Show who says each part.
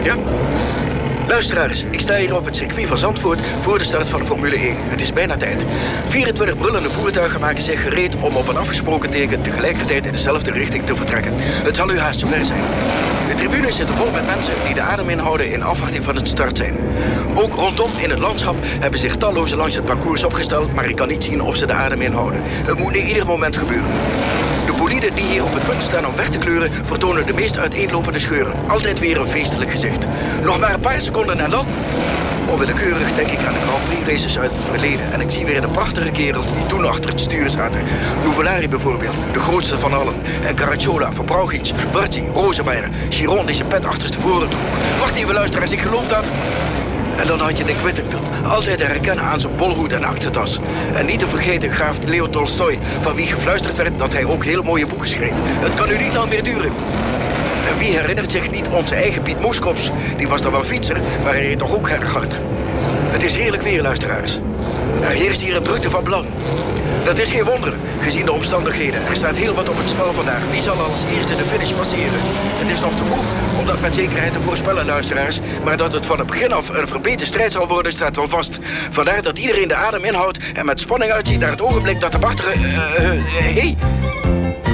Speaker 1: Ja? Luisteraars, ik sta hier op het circuit van Zandvoort voor de start van de Formule 1. Het is bijna tijd. 24 brullende voertuigen maken zich gereed om op een afgesproken teken tegelijkertijd in dezelfde richting te vertrekken. Het zal u haast zover zijn. De tribunes zitten vol met mensen die de adem inhouden in afwachting van het start zijn. Ook rondom in het landschap hebben zich tallozen langs het parcours opgesteld, maar ik kan niet zien of ze de adem inhouden. Het moet nu ieder moment gebeuren. De boliden die hier op het punt staan om weg te kleuren vertonen de meest uiteenlopende scheuren. Altijd weer een feestelijk gezicht. Nog maar een paar seconden en dan... Onwillekeurig denk ik aan de Grand Prix races uit het verleden. En ik zie weer de prachtige kerels die toen achter het stuur zaten. Nuvolari bijvoorbeeld, de grootste van allen. En Caracciola, Verbrauchic, Varzi, Rosemeyer, Chiron die zijn pet achterstevoren droeg. Wacht even luisteraars, ik geloof dat... En dan had je Dick Whittington, altijd te herkennen aan zijn bolhoed en aktentas. En niet te vergeten graaf Leo Tolstoj, van wie gefluisterd werd dat hij ook heel mooie boeken schreef. Het kan u niet lang meer duren. En wie herinnert zich niet onze eigen Piet Moeskops? Die was dan wel fietser, maar hij reed toch ook erg hard. Het is heerlijk weer, luisteraars. Er heerst hier een drukte van belang. Dat is geen wonder, gezien de omstandigheden. Er staat heel wat op het spel vandaag. Wie zal als eerste de finish passeren? Het is nog te vroeg om dat met zekerheid te voorspellen, luisteraars. Maar dat het van het begin af een verbeterde strijd zal worden, staat wel vast. Vandaar dat iedereen de adem inhoudt en met spanning uitziet naar het ogenblik dat de wachtige... Hey!